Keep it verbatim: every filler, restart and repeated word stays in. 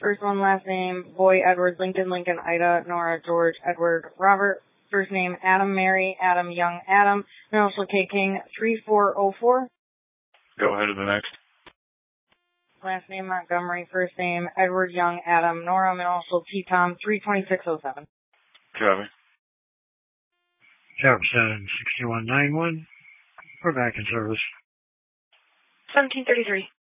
First one, last name, Boy, Edward, Lincoln, Lincoln, Ida, Nora, George, Edward, Robert. First name, Adam, Mary, Adam, Young, Adam. Initial K King, three four oh four. Go ahead to the next. Last name, Montgomery. First name, Edward, Young, Adam, Nora. Initial T Tom, three twenty-six oh seven. Copy. Jefferson, sixty-one ninety-one. We're back in service. seventeen thirty-three.